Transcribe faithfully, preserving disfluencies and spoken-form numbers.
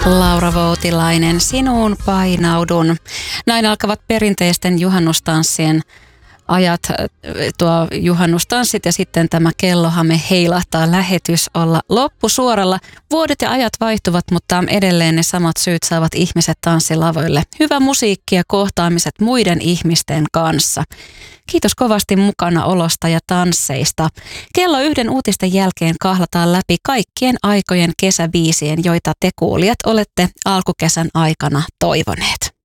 Laura Voutilainen, sinuun painaudun. Näin alkavat perinteisten juhannustanssien ajat, tuo juhannustanssit ja sitten tämä kellohame heilahtaa, lähetys olla loppusuoralla. Vuodet ja ajat vaihtuvat, mutta edelleen ne samat syyt saavat ihmiset tanssilavoille. Hyvä musiikki ja kohtaamiset muiden ihmisten kanssa. Kiitos kovasti mukana olosta ja tansseista. Kello yhden uutisten jälkeen kahlataan läpi kaikkien aikojen kesäbiisien, joita te kuulijat olette alkukesän aikana toivoneet.